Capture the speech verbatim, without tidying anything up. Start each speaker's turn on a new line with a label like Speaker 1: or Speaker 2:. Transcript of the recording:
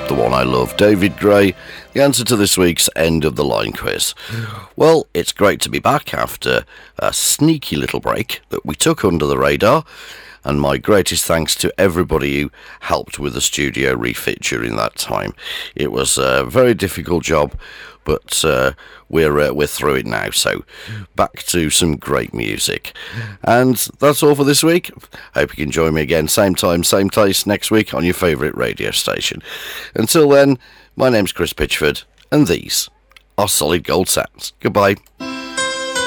Speaker 1: The one I love, David Gray, the answer to this week's End of the Line quiz. Well, it's great to be back after a sneaky little break that we took under the radar, and my greatest thanks to everybody who helped with the studio refit during that time. It was a very difficult job, but uh, we're uh, we're through it now, so back to some great music. And that's all for this week. Hope you can join me again, same time, same place next week on your favourite radio station. Until then, my name's Chris Pitchford, and these are Solid Gold Sounds. Goodbye.